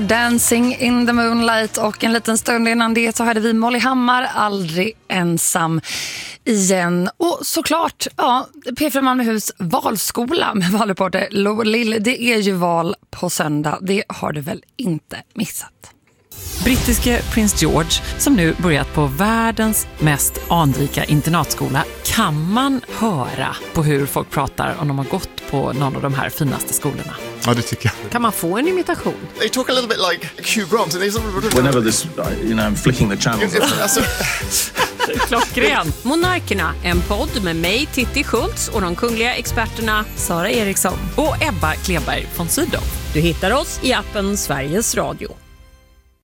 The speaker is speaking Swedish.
Dancing in the moonlight, och en liten stund innan det så hade vi Molly Hammar, Aldrig ensam igen. Och såklart, ja, P4 Malmöhus valskola med valreporter Lo Lill. Det är ju val på söndag, det har du väl inte missat. Brittiske prins George, som nu börjat på världens mest anrika internatskola, kan man höra på hur folk pratar om de har gått på någon av de här finaste skolorna. Ja, det tycker jag. Kan man få en imitation? They talk a little bit like Hugh Grant. And whenever this, I'm flicking the channels. Klockren. Monarkerna, en podd med mig, Titti Schultz, och de kungliga experterna Sara Eriksson och Ebba Kleberg von Sydow. Du hittar oss i appen Sveriges Radio.